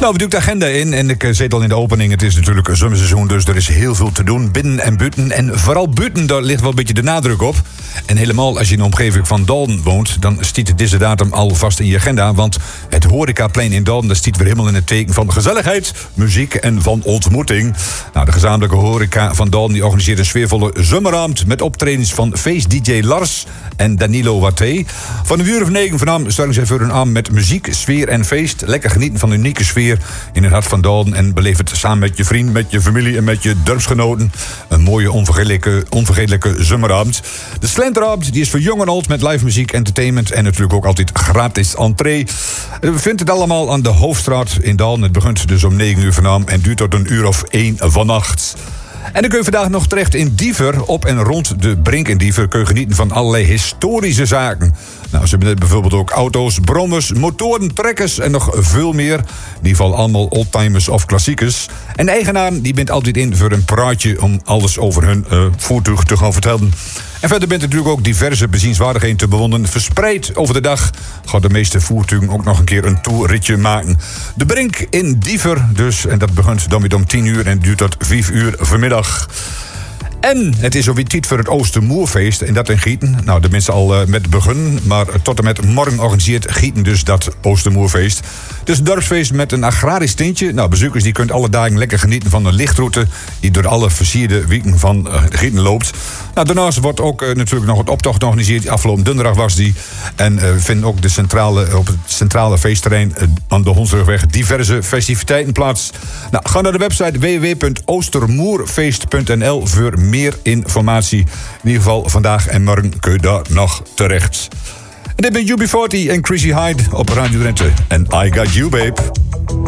Nou, we doen de agenda in en ik zei het al in de opening. Het is natuurlijk een zomerseizoen, dus er is heel veel te doen. Binnen en buiten. En vooral buiten, daar ligt wel een beetje de nadruk op. En helemaal als je in de omgeving van Dalden woont, dan stiet deze datum al vast in je agenda. Want het horecaplein in Dalden, dat stiet weer helemaal in het teken van gezelligheid, muziek en van ontmoeting. Nou, de gezamenlijke horeca van Dalden die organiseert een sfeervolle zomeravond met optredens van feest-dj Lars en Danilo Watté. Van de uur of 9 vanavond starten zij voor hun aan met muziek, sfeer en feest. Lekker genieten van de unieke sfeer in het hart van Dalden en beleef het samen met je vriend, met je familie en met je dorpsgenoten. Een mooie, onvergetelijke zomeravond. De Slenteravond die is voor jong en oud met live muziek, entertainment en natuurlijk ook altijd gratis entree. We vinden het allemaal aan de Hoofdstraat in Dalden. Het begint dus om 9 uur vanavond en duurt tot een uur of 1 vannacht. En dan kun je vandaag nog terecht in Diever. Op en rond de Brink in Diever kun je genieten van allerlei historische zaken. Nou, ze hebben bijvoorbeeld ook auto's, brommers, motoren, trekkers en nog veel meer. In ieder geval allemaal oldtimers of klassiekers. En de eigenaar die bent altijd in voor een praatje om alles over hun voertuig te gaan vertellen. En verder bent er natuurlijk ook diverse bezienswaardigheden te bewonderen. Verspreid over de dag gaat de meeste voertuigen ook nog een keer een toerritje maken. De Brink in Diever dus. En dat begint dan weer om 10 uur en duurt tot 5 uur vanmiddag. En het is alweer tijd voor het Oostermoerfeest. En dat in Gieten. Nou, de mensen al met begonnen. Maar tot en met morgen organiseert Gieten dus dat Oostermoerfeest. Het is een dorpsfeest met een agrarisch tintje. Nou, bezoekers die kunt alle dagen lekker genieten van een lichtroute die door alle versierde wieken van Gieten loopt. Nou, daarnaast wordt ook natuurlijk nog een optocht georganiseerd. Afgelopen donderdag was die. En vinden ook op het centrale feestterrein aan de Hondsrugweg diverse festiviteiten plaats. Nou, ga naar de website www.oostermoerfeest.nl voor meer informatie. In ieder geval vandaag en morgen kun je daar nog terecht. En dit ben UB40 en Chrissy Hyde op Radio Drenthe. En I Got You, babe.